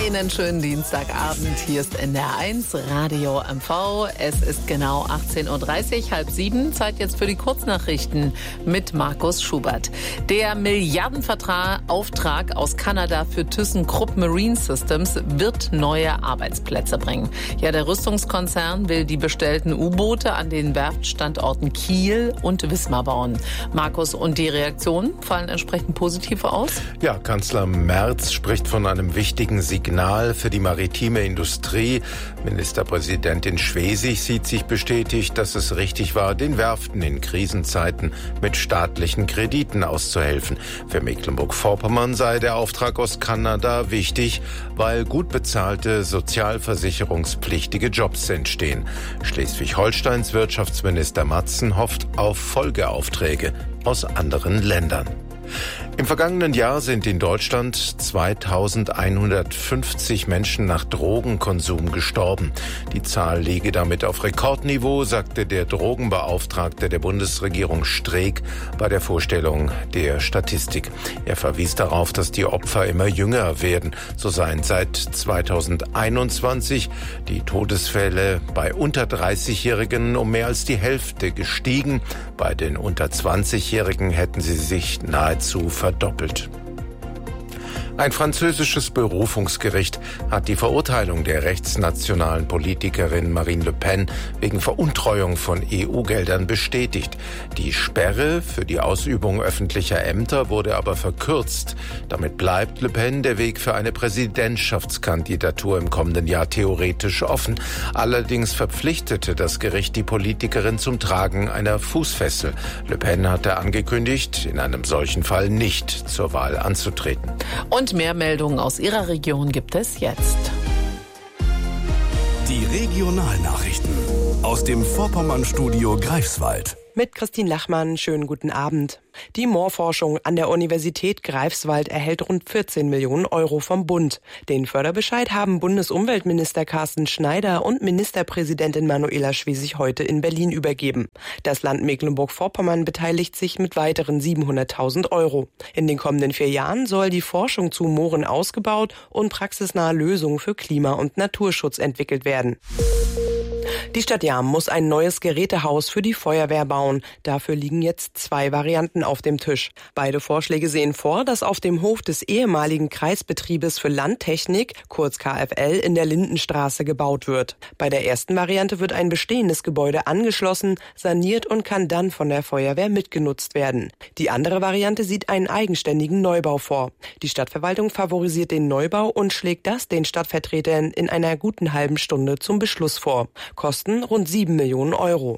Einen schönen Dienstagabend. Hier ist NDR1 Radio MV. Es ist genau 18.30 Uhr, 6:30. Zeit jetzt für die Kurznachrichten mit Markus Schubert. Der Milliardenauftrag aus Kanada für ThyssenKrupp Marine Systems wird neue Arbeitsplätze bringen. Ja, der Rüstungskonzern will die bestellten U-Boote an den Werftstandorten Kiel und Wismar bauen. Markus, und die Reaktionen fallen entsprechend positiv aus? Ja, Kanzler Merz spricht von einem wichtigen Signal für die maritime Industrie. Ministerpräsidentin Schwesig sieht sich bestätigt, dass es richtig war, den Werften in Krisenzeiten mit staatlichen Krediten auszuhelfen. Für Mecklenburg-Vorpommern sei der Auftrag aus Kanada wichtig, weil gut bezahlte sozialversicherungspflichtige Jobs entstehen. Schleswig-Holsteins Wirtschaftsminister Matzen hofft auf Folgeaufträge aus anderen Ländern. Im vergangenen Jahr sind in Deutschland 2150 Menschen nach Drogenkonsum gestorben. Die Zahl liege damit auf Rekordniveau, sagte der Drogenbeauftragte der Bundesregierung Streeck bei der Vorstellung der Statistik. Er verwies darauf, dass die Opfer immer jünger werden. So seien seit 2021 die Todesfälle bei unter 30-Jährigen um mehr als die Hälfte gestiegen. Bei den unter 20-Jährigen hätten sie sich nahezu verdoppelt. Ein französisches Berufungsgericht hat die Verurteilung der rechtsnationalen Politikerin Marine Le Pen wegen Veruntreuung von EU-Geldern bestätigt. Die Sperre für die Ausübung öffentlicher Ämter wurde aber verkürzt. Damit bleibt Le Pen der Weg für eine Präsidentschaftskandidatur im kommenden Jahr theoretisch offen. Allerdings verpflichtete das Gericht die Politikerin zum Tragen einer Fußfessel. Le Pen hatte angekündigt, in einem solchen Fall nicht zur Wahl anzutreten. Und mehr Meldungen aus Ihrer Region gibt es jetzt. Die Regionalnachrichten aus dem Vorpommern-Studio Greifswald. Mit Christine Lachmann, schönen guten Abend. Die Moorforschung an der Universität Greifswald erhält rund 14 Millionen Euro vom Bund. Den Förderbescheid haben Bundesumweltminister Carsten Schneider und Ministerpräsidentin Manuela Schwesig heute in Berlin übergeben. Das Land Mecklenburg-Vorpommern beteiligt sich mit weiteren 700.000 Euro. In den kommenden 4 Jahren soll die Forschung zu Mooren ausgebaut und praxisnahe Lösungen für Klima- und Naturschutz entwickelt werden. Die Stadt Jarm muss ein neues Gerätehaus für die Feuerwehr bauen. Dafür liegen jetzt 2 Varianten auf dem Tisch. Beide Vorschläge sehen vor, dass auf dem Hof des ehemaligen Kreisbetriebes für Landtechnik, kurz KfL, in der Lindenstraße gebaut wird. Bei der ersten Variante wird ein bestehendes Gebäude angeschlossen, saniert und kann dann von der Feuerwehr mitgenutzt werden. Die andere Variante sieht einen eigenständigen Neubau vor. Die Stadtverwaltung favorisiert den Neubau und schlägt das den Stadtvertretern in einer guten halben Stunde zum Beschluss vor. Kosten rund 7 Millionen Euro.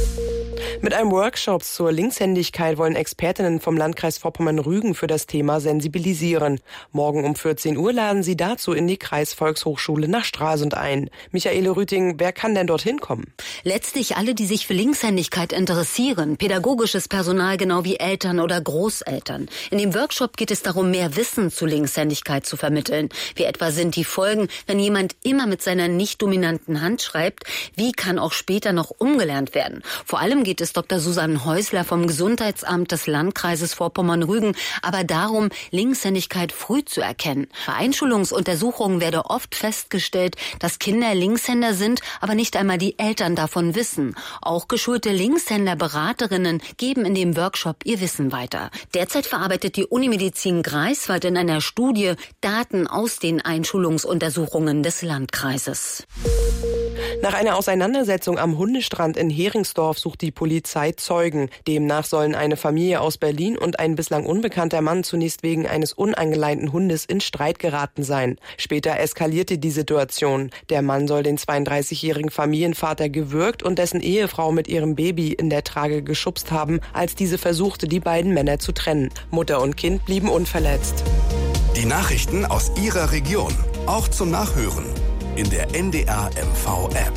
Mit einem Workshop zur Linkshändigkeit wollen Expertinnen vom Landkreis Vorpommern-Rügen für das Thema sensibilisieren. Morgen um 14 Uhr laden sie dazu in die Kreisvolkshochschule nach Stralsund ein. Michaele Rüting, wer kann denn dorthin kommen? Letztlich alle, die sich für Linkshändigkeit interessieren. Pädagogisches Personal genau wie Eltern oder Großeltern. In dem Workshop geht es darum, mehr Wissen zu Linkshändigkeit zu vermitteln. Wie etwa sind die Folgen, wenn jemand immer mit seiner nicht dominanten Hand schreibt? Wie kann auch später noch umgelernt werden? Vor allem geht es Dr. Susanne Häusler vom Gesundheitsamt des Landkreises Vorpommern-Rügen aber darum, Linkshändigkeit früh zu erkennen. Bei Einschulungsuntersuchungen werde oft festgestellt, dass Kinder Linkshänder sind, aber nicht einmal die Eltern davon wissen. Auch geschulte Linkshänder-Beraterinnen geben in dem Workshop ihr Wissen weiter. Derzeit verarbeitet die Unimedizin Greifswald in einer Studie Daten aus den Einschulungsuntersuchungen des Landkreises. Nach einer Auseinandersetzung am Hundestrand in Heringsdorf sucht die Polizei Zeugen. Demnach sollen eine Familie aus Berlin und ein bislang unbekannter Mann zunächst wegen eines unangeleinten Hundes in Streit geraten sein. Später eskalierte die Situation. Der Mann soll den 32-jährigen Familienvater gewürgt und dessen Ehefrau mit ihrem Baby in der Trage geschubst haben, als diese versuchte, die beiden Männer zu trennen. Mutter und Kind blieben unverletzt. Die Nachrichten aus Ihrer Region, auch zum Nachhören in der NDR MV-App.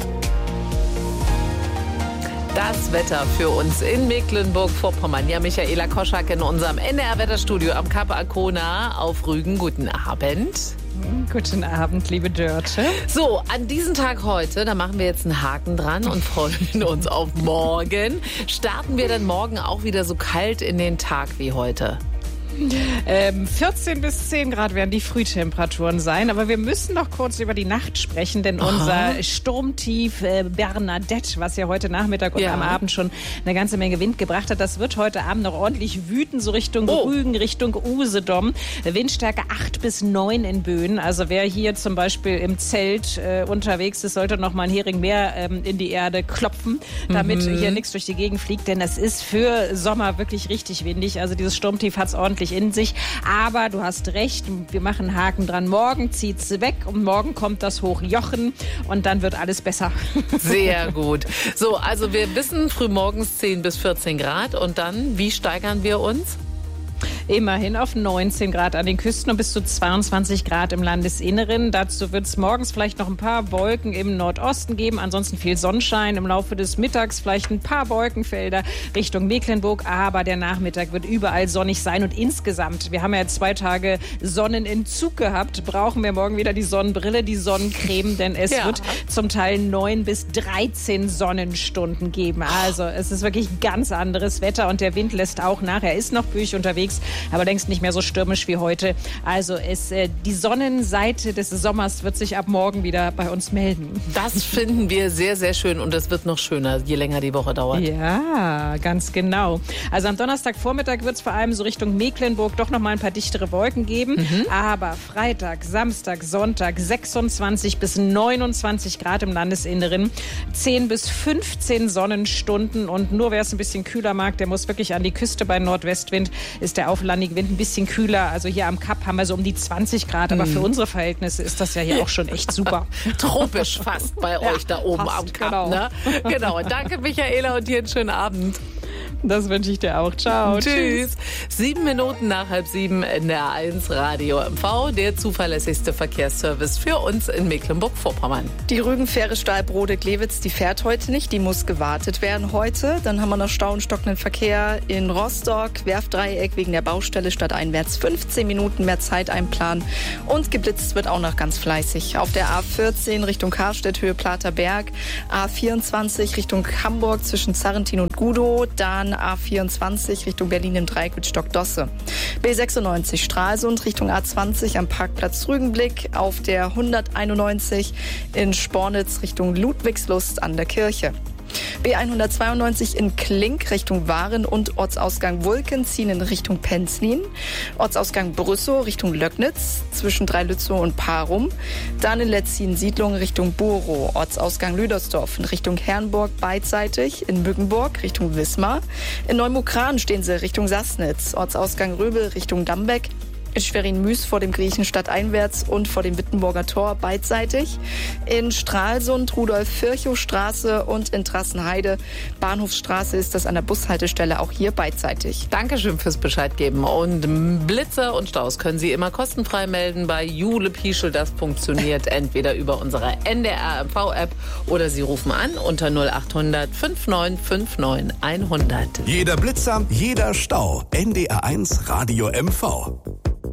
Das Wetter für uns in Mecklenburg-Vorpommern. Ja, Michaela Koschak in unserem NDR-Wetterstudio am Kap Arkona auf Rügen. Guten Abend. Guten Abend, liebe Dörte. So, an diesem Tag heute, da machen wir jetzt einen Haken dran und freuen uns auf morgen. Starten wir dann morgen auch wieder so kalt in den Tag wie heute? 14 bis 10 Grad werden die Frühtemperaturen sein. Aber wir müssen noch kurz über die Nacht sprechen, denn unser Sturmtief Bernadette, was ja heute Nachmittag und am Abend schon eine ganze Menge Wind gebracht hat, das wird heute Abend noch ordentlich wüten, so Richtung Rügen, Richtung Usedom. Windstärke 8 bis 9 in Böen. Also wer hier zum Beispiel im Zelt unterwegs ist, sollte noch mal ein Hering mehr in die Erde klopfen, damit hier nichts durch die Gegend fliegt, denn es ist für Sommer wirklich richtig windig. Also dieses Sturmtief hat es ordentlich in sich. Aber du hast recht, wir machen einen Haken dran. Morgen zieht's weg und morgen kommt das Hochjochen und dann wird alles besser. Sehr gut. So, also wir wissen frühmorgens 10 bis 14 Grad und dann, wie steigern wir uns? Immerhin auf 19 Grad an den Küsten und bis zu 22 Grad im Landesinneren. Dazu wird es morgens vielleicht noch ein paar Wolken im Nordosten geben. Ansonsten viel Sonnenschein. Im Laufe des Mittags vielleicht ein paar Wolkenfelder Richtung Mecklenburg. Aber der Nachmittag wird überall sonnig sein. Und insgesamt, wir haben ja jetzt 2 Tage Sonnenentzug gehabt, brauchen wir morgen wieder die Sonnenbrille, die Sonnencreme. Denn es wird zum Teil 9 bis 13 Sonnenstunden geben. Also es ist wirklich ganz anderes Wetter. Und der Wind lässt auch nach. Er ist noch büchig unterwegs, aber längst nicht mehr so stürmisch wie heute. Also die Sonnenseite des Sommers wird sich ab morgen wieder bei uns melden. Das finden wir sehr, sehr schön und es wird noch schöner, je länger die Woche dauert. Ja, ganz genau. Also am Donnerstagvormittag wird es vor allem so Richtung Mecklenburg doch noch mal ein paar dichtere Wolken geben. Aber Freitag, Samstag, Sonntag 26 bis 29 Grad im Landesinneren, 10 bis 15 Sonnenstunden und nur wer es ein bisschen kühler mag, der muss wirklich an die Küste. Bei Nordwestwind ist der auflandige Wind ein bisschen kühler. Also hier am Kap haben wir so um die 20 Grad. Aber für unsere Verhältnisse ist das ja hier auch schon echt super. Tropisch fast bei euch da oben am Kap. Genau. Ne? Genau. Danke, Michaela, und dir einen schönen Abend. Das wünsche ich dir auch. Ciao. Tschüss. 7 Minuten nach 6:30 in der 1 Radio MV, der zuverlässigste Verkehrsservice für uns in Mecklenburg-Vorpommern. Die Rügenfähre Stahlbrode-Glewitz, die fährt heute nicht, die muss gewartet werden heute. Dann haben wir noch Stau und stockenden Verkehr in Rostock, Werftdreieck wegen der Baustelle stadteinwärts 15 Minuten mehr Zeit einplanen und geblitzt wird auch noch ganz fleißig. Auf der A14 Richtung Karstedt, Höhe Platerberg, A24 Richtung Hamburg zwischen Zarrentin und Gudow, dann A24 Richtung Berlin im Dreieck mit Stockdosse. B96 Stralsund Richtung A20 am Parkplatz Rügenblick, auf der 191 in Spornitz Richtung Ludwigslust an der Kirche. B192 in Klink Richtung Waren und Ortsausgang Wulken ziehen in Richtung Penzlin. Ortsausgang Brüssow Richtung Löcknitz zwischen Dreilützow und Parum. Dann in Letzin-Siedlung Richtung Borow. Ortsausgang Lüdersdorf in Richtung Herrenburg beidseitig. In Mückenburg Richtung Wismar. In Neumukran stehen sie Richtung Sassnitz. Ortsausgang Röbel Richtung Dambeck. In Schwerin-Müs vor dem Griechen stadteinwärts und vor dem Wittenburger Tor beidseitig. In Stralsund, Rudolf-Virchow-Straße und in Trassenheide, Bahnhofsstraße ist das an der Bushaltestelle auch hier beidseitig. Dankeschön fürs Bescheid geben. Und Blitze und Staus können Sie immer kostenfrei melden bei Jule Pieschel. Das funktioniert entweder über unsere NDR MV-App oder Sie rufen an unter 0800 5959 100. Jeder Blitzer, jeder Stau. NDR1 Radio MV.